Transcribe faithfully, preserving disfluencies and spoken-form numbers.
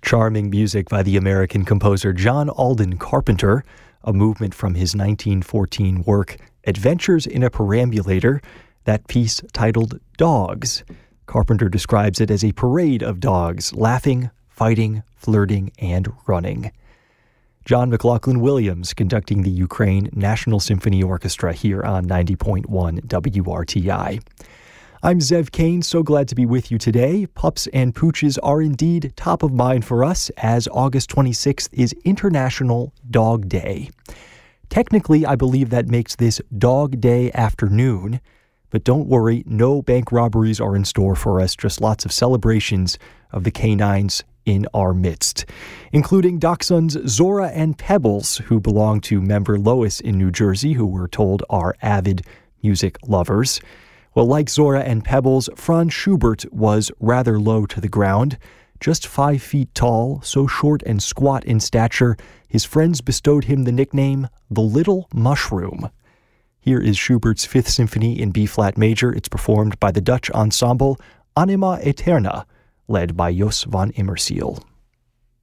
Charming music by the American composer John Alden Carpenter, a movement from his nineteen fourteen work Adventures in a Perambulator, that piece titled Dogs. Carpenter describes it as a parade of dogs, laughing, fighting, flirting, and running. John McLaughlin Williams conducting the Ukraine National Symphony Orchestra here on ninety point one W R T I. I'm Zev Kane, so glad to be with you today. Pups and pooches are indeed top of mind for us, as August twenty-sixth is International Dog Day. Technically, I believe that makes this Dog Day afternoon, but don't worry, no bank robberies are in store for us, just lots of celebrations of the canines in our midst, including dachshunds Zora and Pebbles, who belong to member Lois in New Jersey, who we're told are avid music lovers. Well, like Zora and Pebbles, Franz Schubert was rather low to the ground. Just five feet tall, so short and squat in stature, his friends bestowed him the nickname the Little Mushroom. Here is Schubert's Fifth Symphony in B-flat major. It's performed by the Dutch ensemble Anima Eterna, led by Jos van Immersiel.